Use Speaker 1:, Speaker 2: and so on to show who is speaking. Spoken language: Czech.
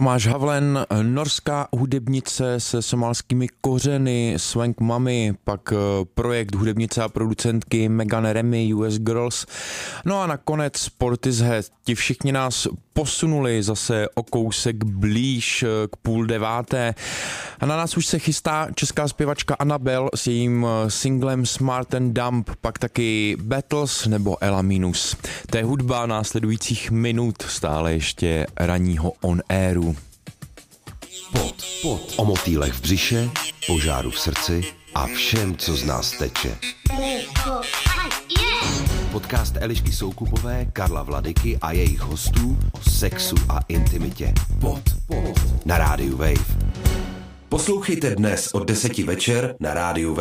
Speaker 1: Tomáš Havlen, norská hudebnice se somálskými kořeny, Swank Mami, pak projekt hudebnice a producentky Megan Remy, US Girls. No a nakonec Portishead. Ti všichni nás posunuli zase o kousek blíž k 8:30. A na nás už se chystá česká zpěvačka Anabel s jejím singlem Smart and Dumb, pak taky Battles nebo Ela Minus. To je hudba následujících minut stále ještě ranního on airu.
Speaker 2: Pod. O motýlech v břiše, požáru v srdci a všem, co z nás teče. Podcast Elišky Soukupové, Karla Vladyky a jejich hostů o sexu a intimitě. Pod. Na rádiu Wave. Poslouchejte dnes od 10 večer na rádiu Wave.